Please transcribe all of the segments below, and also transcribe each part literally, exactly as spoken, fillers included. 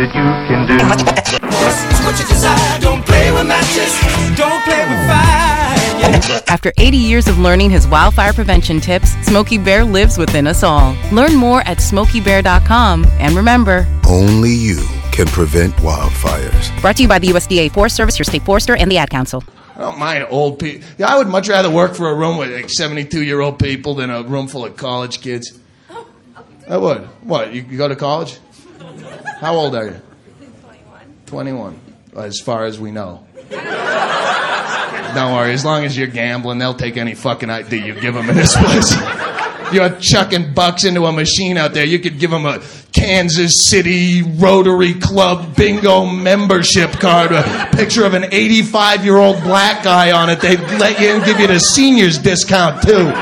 that you can do. It's what you desire. Don't play with matches. Don't play with fire. After eighty years of learning his wildfire prevention tips, Smokey Bear lives within us all. Learn more at smokey bear dot com. And remember, only you can prevent wildfires. Brought to you by the U S D A Forest Service, your state forester, and the Ad Council. I don't mind old people. Yeah, I would much rather work for a room with like seventy-two-year-old people than a room full of college kids. I would. What, you, you go to college? How old are you? twenty-one. twenty-one, as far as we know. Don't worry, as long as you're gambling, they'll take any fucking I D you give them in this place. You're chucking bucks into a machine out there. You could give them a Kansas City Rotary Club bingo membership card, a picture of an eighty-five-year-old black guy on it. They'd let you in, give you the seniors discount, too.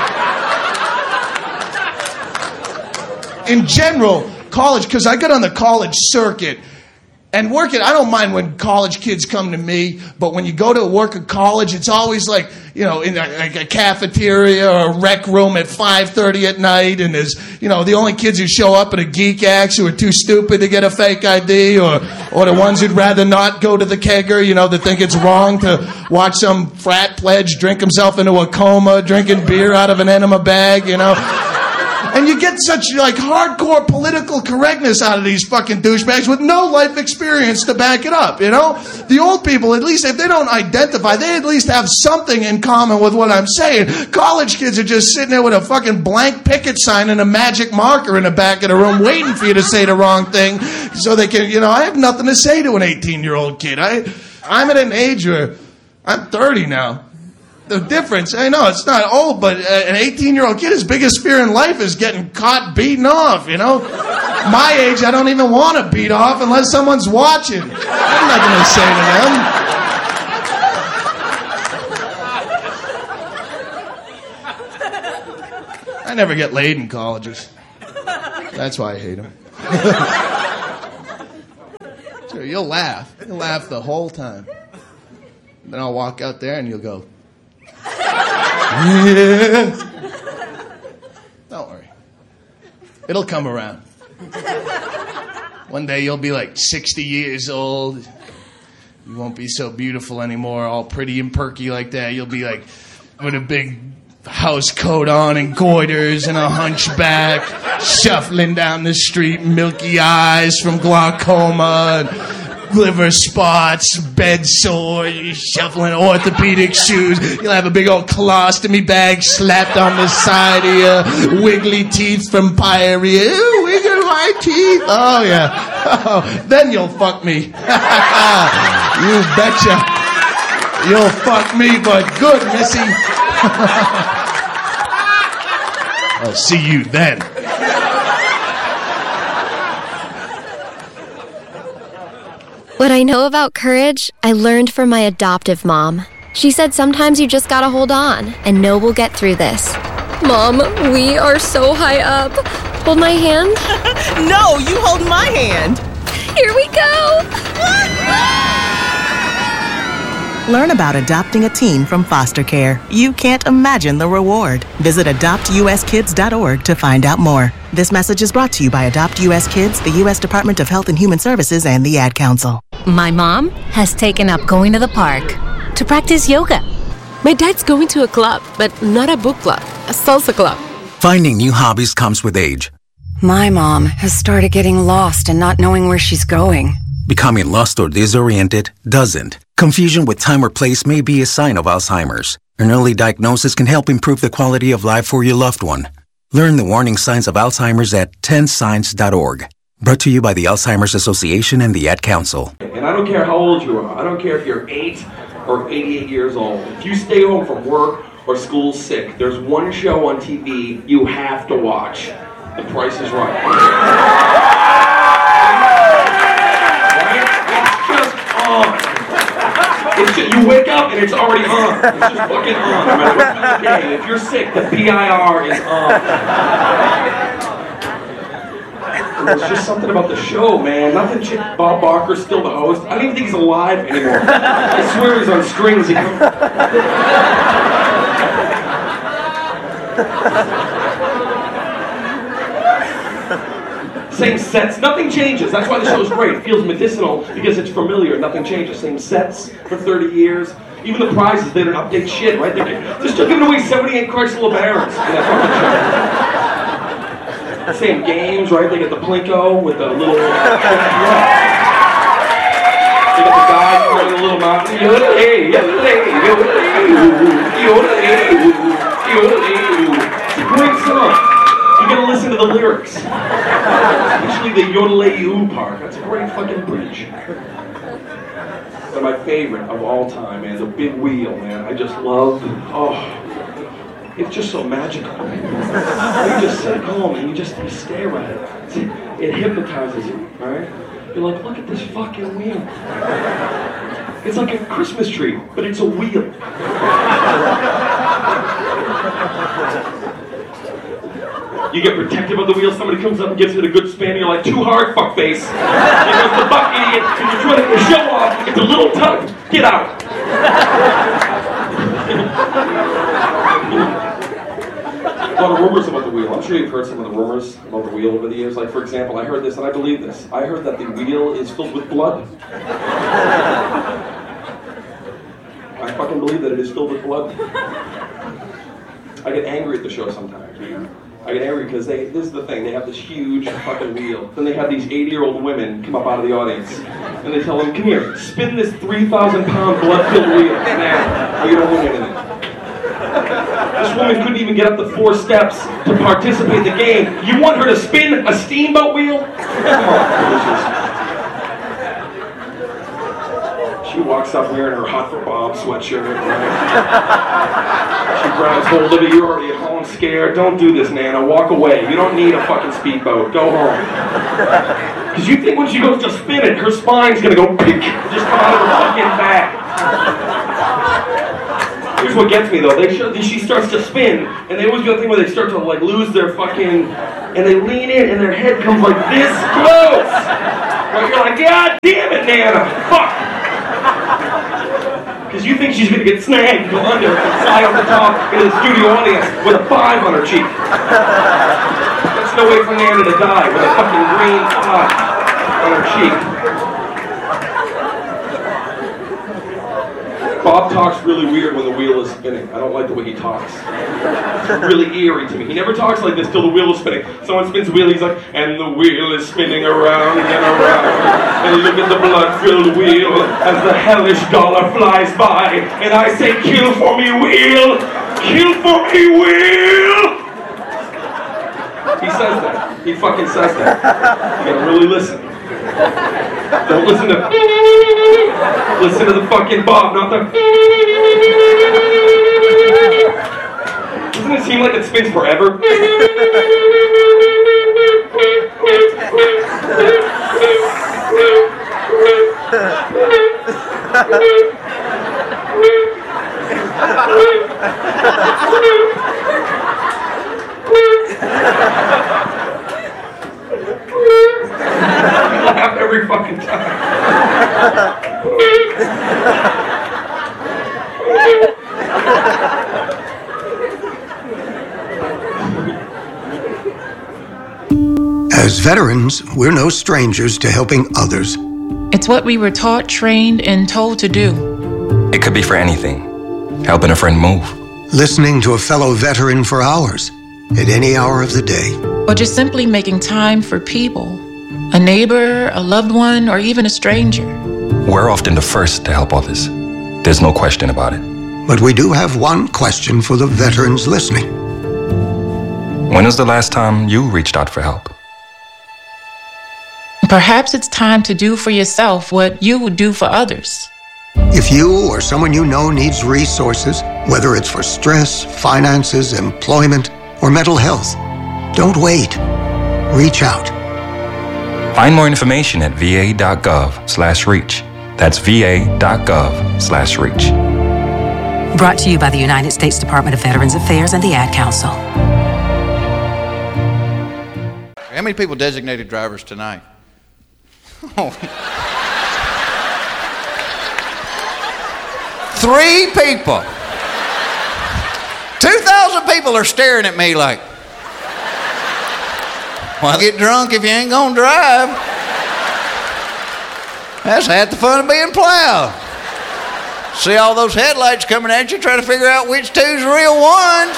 In general, college, because I got on the college circuit, and working, I don't mind when college kids come to me, but when you go to work at college, it's always like, you know, in a, like a cafeteria or a rec room at five thirty at night, and there's, you know, the only kids who show up at a geek acts who are too stupid to get a fake I D, or, or the ones who'd rather not go to the kegger, you know, that think it's wrong to watch some frat pledge drink himself into a coma, drinking beer out of an enema bag, you know. And you get such, like, hardcore political correctness out of these fucking douchebags with no life experience to back it up, you know? The old people, at least, if they don't identify, they at least have something in common with what I'm saying. College kids are just sitting there with a fucking blank picket sign and a magic marker in the back of the room waiting for you to say the wrong thing so they can, you know, I have nothing to say to an eighteen-year-old kid. I, I'm at an age where I'm thirty now. The difference, I know it's not old, but an eighteen-year-old kid, his biggest fear in life is getting caught beating off, you know? My age, I don't even want to beat off unless someone's watching. I'm not going to say to them. I never get laid in colleges. That's why I hate them. Sure, you'll laugh. You'll laugh the whole time. Then I'll walk out there and you'll go, yeah. Don't worry. It'll come around. One day you'll be like sixty years old. You won't be so beautiful anymore, all pretty and perky like that. You'll be like with a big house coat on and goiters and a hunchback, shuffling down the street, milky eyes from glaucoma and liver spots, bed sore, shuffling orthopedic shoes. You'll have a big old colostomy bag slapped on the side of you, wiggly teeth from pyorrhea. Ooh, wiggle my teeth. Oh, yeah. Oh, then you'll fuck me. You betcha. You'll fuck me, but good, missy. I'll see you then. What I know about courage, I learned from my adoptive mom. She said sometimes you just gotta hold on and know we'll get through this. Mom, we are so high up. Hold my hand. No, you hold my hand. Here we go. Learn about adopting a teen from foster care. You can't imagine the reward. Visit adopt u s kids dot org to find out more. This message is brought to you by Adopt U S Kids, the U S Department of Health and Human Services, and the Ad Council. My mom has taken up going to the park to practice yoga. My dad's going to a club, but not a book club, a salsa club. Finding new hobbies comes with age. My mom has started getting lost and not knowing where she's going. Becoming lost or disoriented doesn't. Confusion with time or place may be a sign of Alzheimer's. An early diagnosis can help improve the quality of life for your loved one. Learn the warning signs of Alzheimer's at ten signs dot org. Brought to you by the Alzheimer's Association and the Ad Council. And I don't care how old you are. I don't care if you're eight or eighty-eight years old. If you stay home from work or school sick, there's one show on T V you have to watch. The Price is Right. It's just, you wake up and it's already on. It's just fucking on. No matter what time of day. If you're sick, the P I R is on. There's just something about the show, man. Nothing. Ch- Bob Barker's still the host. I don't even think he's alive anymore. I swear he's on strings. He comes- Same sets, nothing changes. That's why the show's great. It feels medicinal because it's familiar. Nothing changes. Same sets for thirty years. Even the prizes, they don't update shit, right? They're, they're still giving away seventy-eight Chrysler LeBarons in that fucking show. Same games, right? They get the Plinko with the little... They got the guys playing the little mountain. Yodelay, yodelay, yodelay, yodelay, yodelay. It's a great song. You gotta listen to the lyrics. Especially the yodelay-oo part. That's a great fucking bridge. But my favorite of all time, man, the big wheel, man. I just love, oh, it's just so magical. You just sit home and you just you stare at it. It hypnotizes you, right? You're like, look at this fucking wheel. It's like a Christmas tree, but it's a wheel. You get protective of the wheel, somebody comes up and gives it a good spin, and you're like, too hard, fuckface. There goes the buck idiot, and you're trying to show off, it's a little tug, get out. A lot of rumors about the wheel. I'm sure you've heard some of the rumors about the wheel over the years. Like, for example, I heard this, and I believe this. I heard that the wheel is filled with blood. I fucking believe that it is filled with blood. I get angry at the show sometimes, man. I get angry because they, this is the thing, they have this huge fucking wheel. Then they have these eighty-year-old women come up out of the audience, and they tell them, come here, spin this three thousand pound blood-filled wheel now, or you don't win anything. This woman couldn't even get up the four steps to participate in the game. You want her to spin a steamboat wheel? Come on, delicious. She walks up wearing her Hot for Bob sweatshirt, right? She grabs hold of it. You're already at home scared. Don't do this, Nana. Walk away. You don't need a fucking speedboat. Go home. Because you think when she goes to spin it, her spine's going to go pick, just come out of her fucking back. Here's what gets me, though. They show, she starts to spin, and they always do that thing where they start to like lose their fucking, and they lean in, and their head comes like this close. Right? You're like, God damn it, Nana. Fuck. Because you think she's going to get snagged, go under, and fly off the top into the studio audience with a five on her cheek. That's no way for Nana to die with a fucking green five on her cheek. Bob talks really weird when the wheel is spinning. I don't like the way he talks. It's really eerie to me. He never talks like this till the wheel is spinning. Someone spins the wheel, he's like, and the wheel is spinning around and around. And look at the blood-filled wheel as the hellish dollar flies by. And I say, kill for me, wheel! Kill for me, wheel! He says that. He fucking says that. You gotta really listen. Don't listen to... Listen to the fucking Bob, not the... Doesn't it seem like it spins forever? Laugh every fucking time. As veterans, we're no strangers to helping others. It's what we were taught, trained, and told to do. It could be for anything. Helping a friend move. Listening to a fellow veteran for hours, at any hour of the day. Or just simply making time for people. A neighbor, a loved one, or even a stranger. We're often the first to help others. There's no question about it. But we do have one question for the veterans listening. When was the last time you reached out for help? Perhaps it's time to do for yourself what you would do for others. If you or someone you know needs resources, whether it's for stress, finances, employment, or mental health, don't wait. Reach out. Find more information at va.gov slash reach. That's va.gov slash reach. Brought to you by the United States Department of Veterans Affairs and the Ad Council. How many people designated drivers tonight? Oh. Three people. Two thousand people are staring at me like. Why get drunk if you ain't gonna drive? That's half the fun of being plowed. See all those headlights coming at you, try to figure out which two's real ones.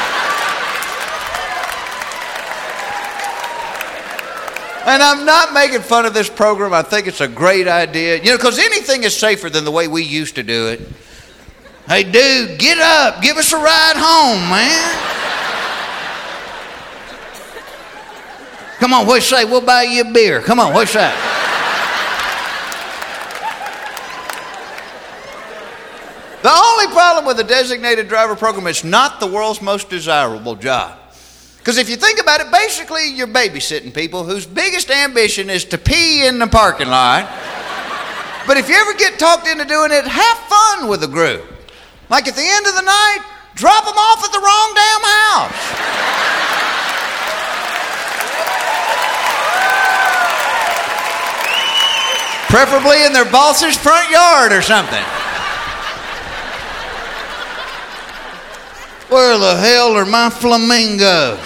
And I'm not making fun of this program. I think it's a great idea. You know, because anything is safer than the way we used to do it. Hey, dude, get up. Give us a ride home, man. Come on, what you say? We'll buy you a beer. Come on, what you say? The only problem with the designated driver program, it's not the world's most desirable job. Because if you think about it, basically you're babysitting people whose biggest ambition is to pee in the parking lot. But if you ever get talked into doing it, have fun with the group. Like at the end of the night, drop them off at the wrong damn house. Preferably in their boss's front yard or something. Where the hell are my flamingos?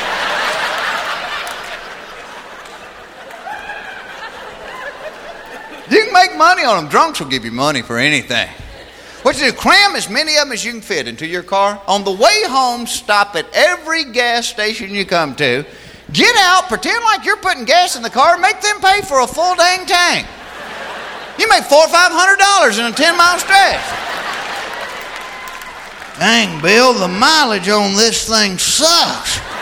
You can make money on them. Drunks will give you money for anything. What you do, cram as many of them as you can fit into your car. On the way home, stop at every gas station you come to. Get out, pretend like you're putting gas in the car, make them pay for a full dang tank. You make four or five hundred dollars in a ten mile stretch. Dang, Bill, the mileage on this thing sucks.